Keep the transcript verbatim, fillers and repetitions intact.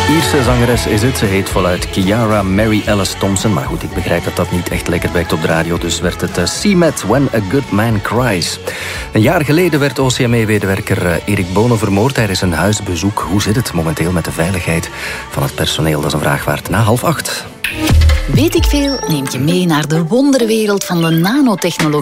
Ierse zangeres is het. Ze heet voluit Kiara Mary Alice Thompson. Maar goed, ik begrijp dat dat niet echt lekker werkt op de radio. Dus werd het uh, C-Met, When a Good Man Cries. Een jaar geleden werd O C M E-medewerker uh, Erik Bonen vermoord tijdens een huisbezoek. Hoe zit het momenteel met de veiligheid van het personeel? Dat is een vraag waard na half acht. Weet ik veel neemt je mee naar de wonderwereld van de nanotechnologie.